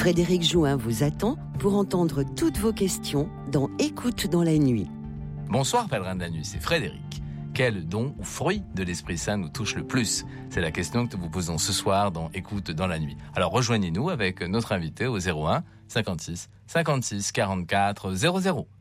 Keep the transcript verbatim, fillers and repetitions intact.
Frédéric Jouin vous attend pour entendre toutes vos questions dans Écoute dans la nuit. Bonsoir pèlerin de la nuit, c'est Frédéric. Quel don ou fruit de l'Esprit Saint nous touche le plus? C'est la question que nous vous posons ce soir dans Écoute dans la nuit. Alors rejoignez-nous avec notre invité au zéro un cinquante-six cinquante-six quarante-quatre zéro zéro.